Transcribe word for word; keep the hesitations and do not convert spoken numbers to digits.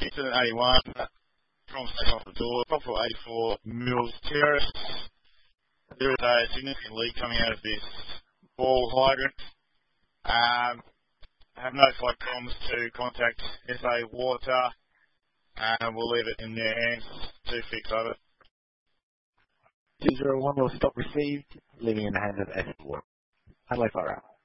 Incident eighty-one, conversation off the door, Copperfield eighty-four, Mills Terrace. There is a significant leak coming out of this ball hydrant. Um, I have notified comms to contact S A Water, and we'll leave it in their hands to fix over. two zero one will stop received, leaving in the hands of S A Water. Hello, fire out.